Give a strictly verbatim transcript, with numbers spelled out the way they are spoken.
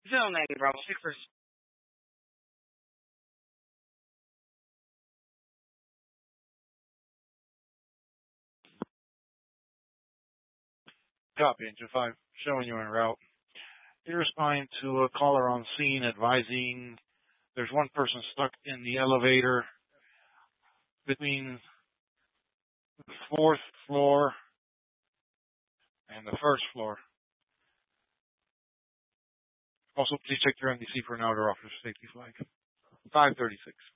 Zero nine Bravo six first. Copy, Engine five, showing you en route. You're responding to a caller on scene advising there's one person stuck in the elevator between the fourth floor and the first floor. Also, please check your N D C for an outer officer safety flag. five thirty-six.